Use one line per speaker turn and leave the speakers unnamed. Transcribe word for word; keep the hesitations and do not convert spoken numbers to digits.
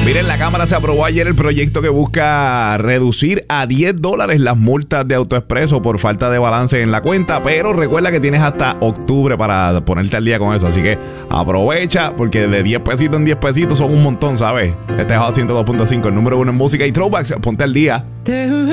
Miren, la Cámara se aprobó ayer el proyecto que busca reducir a diez dólares las multas de AutoExpreso por falta de balance en la cuenta, pero recuerda que tienes hasta octubre para ponerte al día con eso, así que aprovecha, porque de diez pesitos en diez pesitos son un montón, ¿sabes? Este es Hot ciento dos punto cinco, el número uno en música y throwbacks. Ponte al día.